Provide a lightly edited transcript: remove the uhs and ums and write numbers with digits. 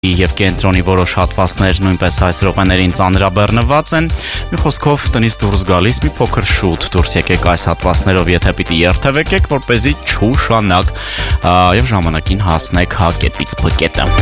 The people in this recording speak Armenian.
Եվ կենտրոնի որոշ հատվածներ նույնպես այս րոպեներին ծանրաբեռնված են։ Մի խոսքով տնից դուրս գալիս մի փոքր շուտ դուրս եկեք այս հատվածներով, եթե պիտի երթևեկեք, որպեսզի չուշանաք եւ ժամանակին հասնեք Հ կետից Բ կետը։